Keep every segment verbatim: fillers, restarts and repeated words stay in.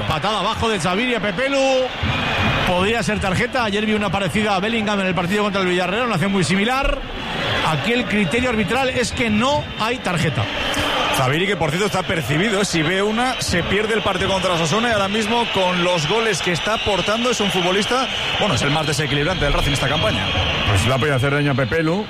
patada abajo de Xavier a Pepelu. Podría ser tarjeta. Ayer vi una parecida a Bellingham en el partido contra el Villarreal, una acción muy similar. Aquí el criterio arbitral es que no hay tarjeta. Xavier, que por cierto está percibido, si ve una se pierde el partido contra Osasuna, y ahora mismo con los goles que está aportando es un futbolista, bueno, es el más desequilibrante del Racing esta campaña. Pues la puede hacer daño a Pepelu.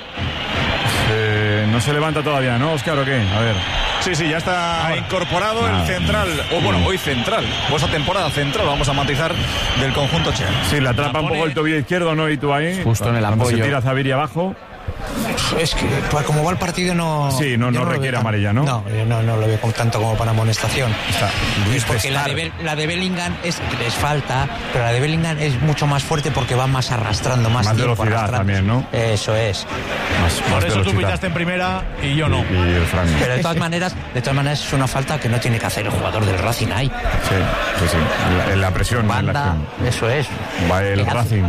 Eh, no se levanta todavía, ¿no, Óscar, o qué? A ver. Sí, sí, ya está ahora incorporado Nada. el central, o bueno, hoy central, o esa temporada central, vamos a matizar, del conjunto Che. Sí, la atrapa un poco el tobillo izquierdo, ¿no? Y tú ahí, justo en el apoyo. Cuando se tira Xavier abajo. Es que, pues como va el partido, no. Sí, no, no, no requiere amarilla, ¿no? No, no, no lo veo con tanto como para amonestación. Está. Luis, porque la de, Be- la de Bellingham es, es falta, pero la de Bellingham es mucho más fuerte porque va más arrastrando, más, más tiempo velocidad arrastrando. También, ¿no? Eso es. Más, Por más eso velocidad. tú pitaste en primera y yo no. Y, y el Fran. Pero de todas maneras, de todas maneras es una falta que no tiene que hacer el jugador del Racing ahí. Sí, sí, sí. En la, la presión, Banda, en la acción. eso es. Va el Racing.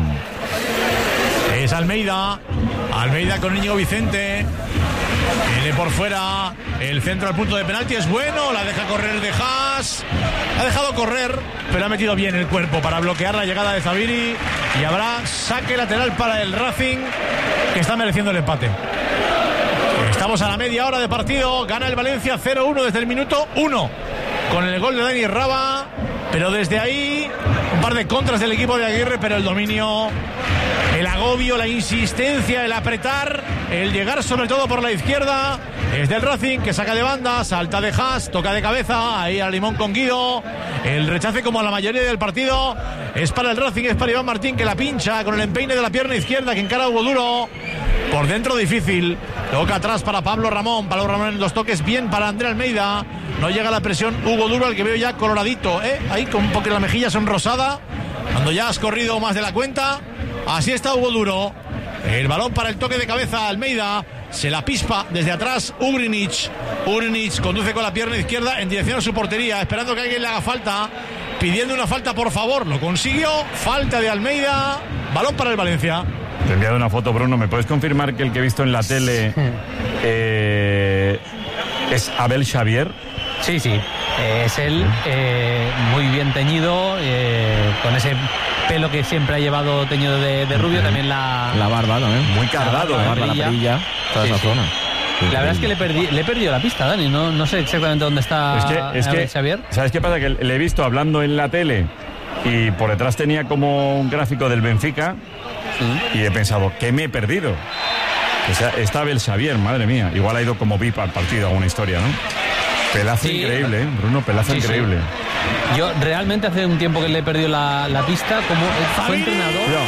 Es Almeida. Almeida con Íñigo Vicente. Viene por fuera. El centro al punto de penalti es bueno. La deja correr de Haas. Ha dejado correr, pero ha metido bien el cuerpo para bloquear la llegada de Xavier. Y habrá saque lateral para el Racing, que está mereciendo el empate. Estamos a la media hora de partido. Gana el Valencia cero uno desde el minuto uno. Con el gol de Dani Raba. Pero desde ahí, un par de contras del equipo de Aguirre, pero el dominio, el agobio, la insistencia, el apretar, el llegar sobre todo por la izquierda, es del Racing, que saca de banda, salta de Haas, toca de cabeza, ahí al limón con Guido. El rechace, como a la mayoría del partido, es para el Racing, es para Iván Martín, que la pincha con el empeine de la pierna izquierda, que encara a Hugo Duro. Por dentro difícil, toca atrás para Pablo Ramón, Pablo Ramón en los toques, bien para André Almeida. No llega la presión Hugo Duro, al que veo ya coloradito, ¿eh? Ahí con un poco la mejilla sonrosada, cuando ya has corrido más de la cuenta. Así está Hugo Duro. El balón para el toque de cabeza, Almeida. Se la pispa desde atrás Ugrinic. Ugrinic conduce con la pierna izquierda en dirección a su portería, esperando que alguien le haga falta, pidiendo una falta por favor. Lo consiguió. Falta de Almeida. Balón para el Valencia. Te he enviado una foto, Bruno. ¿Me puedes confirmar que el que he visto en la tele eh, es Abel Xavier? Sí, sí, eh, es él, eh, muy bien teñido, eh, con ese pelo que siempre ha llevado teñido de, de rubio, también la... La barba también. Muy cargado, la barba, la perilla, toda sí, esa sí. zona. La verdad es que le, perdí, le he perdido la pista, Dani, no, no sé exactamente dónde está Es que, es que, Xavier. ¿sabes qué pasa? Que le he visto hablando en la tele y por detrás tenía como un gráfico del Benfica sí. Y he pensado, ¿qué me he perdido? O sea, está Abel Xavier, madre mía. Igual ha ido como V I P al partido, alguna historia, ¿no? Pelazo sí, increíble, ¿eh? Bruno, pelazo sí, increíble. Sí. Yo realmente hace un tiempo que le he perdido la, la pista, como fue entrenador. Cuidado.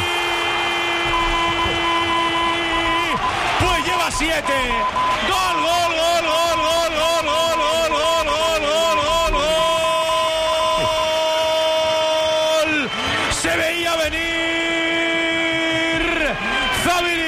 Pues lleva siete. Gol, gol, gol, gol, gol, gol, gol, gol, gol, gol, gol, gol, gol. Se veía venir Xavier.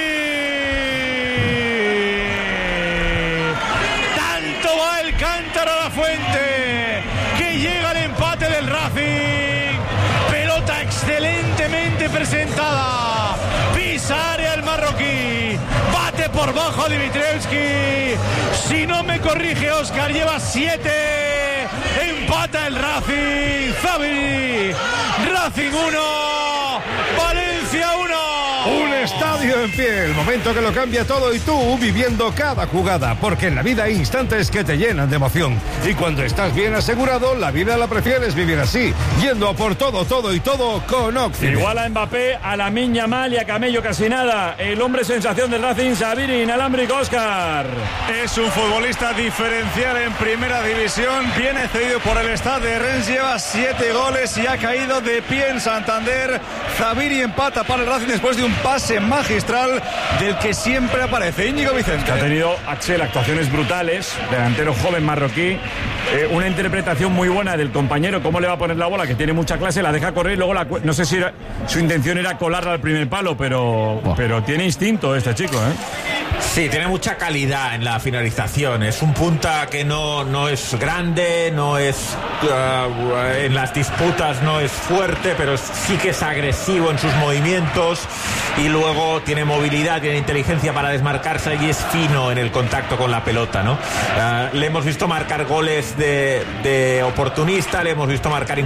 Cántaro a la fuente, que llega el empate del Racing. Pelota excelentemente presentada, pisa área el marroquí, bate por bajo Dimitrievski. Si no me corrige Óscar, lleva siete. Empata el Racing. Xavier. Racing uno, Valencia uno. Un estadio en pie, el momento que lo cambia todo y tú viviendo cada jugada, porque en la vida hay instantes que te llenan de emoción. Y cuando estás bien asegurado, la vida la prefieres vivir así, yendo a por todo, todo y todo con Occident. Igual a Mbappé, a Lamine Yamal y a Camello casi nada. El hombre sensación del Racing, Xavier inalámbrico, Óscar. Es un futbolista diferencial en primera división, viene cedido por el Stade de Rennes, lleva siete goles y ha caído de pie en Santander. Xavier empata para el Racing después de un pase magistral del que siempre aparece Íñigo Vicente. Ha tenido Axel actuaciones brutales, delantero joven marroquí, eh, una interpretación muy buena del compañero, cómo le va a poner la bola, que tiene mucha clase, la deja correr y luego la, no sé si era, su intención era colarla al primer palo, pero, wow. pero tiene instinto este chico, ¿eh? Sí, tiene mucha calidad en la finalización. Es un punta que no, no es grande, no es uh, en las disputas no es fuerte, pero sí que es agresivo en sus movimientos y luego tiene movilidad, tiene inteligencia para desmarcarse y es fino en el contacto con la pelota, ¿no? Uh, le hemos visto marcar goles de, de oportunista, le hemos visto marcar